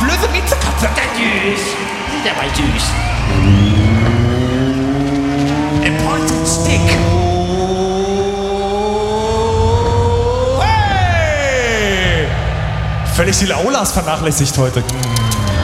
blöde Miezekatze. Der war süß. A pointed stick. Hey! Völlig die Aulas vernachlässigt heute.